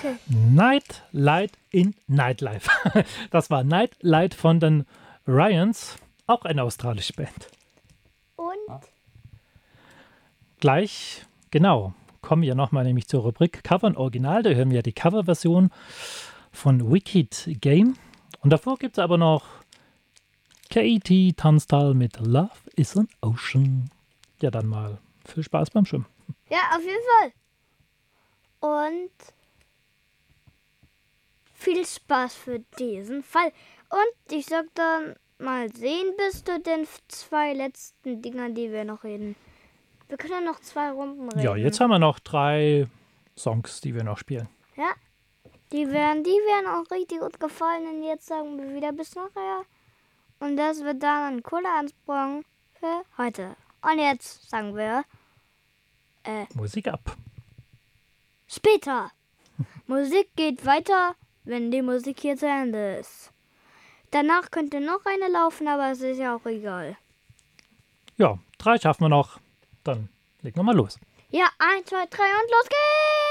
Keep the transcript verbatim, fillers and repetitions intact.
Okay. Night Light in Nightlife. Das war Night Light von den Ryans, auch eine australische Band. Und? Gleich, genau, kommen wir nochmal nämlich zur Rubrik Cover und Original. Da hören wir die Coverversion von Wicked Game. Und davor gibt es aber noch Katie Tunstall mit Love is an Ocean. Ja, dann mal viel Spaß beim Schwimmen. Ja, auf jeden Fall. Und viel Spaß für diesen Fall. Und ich sag dann, mal sehen, bis zu den zwei letzten Dingern, die wir noch reden. Wir können ja noch zwei Runden reden. Ja, jetzt haben wir noch drei Songs, die wir noch spielen. Ja, die werden, die werden auch richtig gut gefallen. Und jetzt sagen wir wieder bis nachher. Und das wird dann ein cooler Ansprung für heute. Und jetzt sagen wir äh, Musik ab. Später. Musik geht weiter, wenn die Musik hier zu Ende ist. Danach könnte noch eine laufen, aber es ist ja auch egal. Ja, drei schaffen wir noch. Dann legen wir mal los. Ja, eins, zwei, drei und los geht's!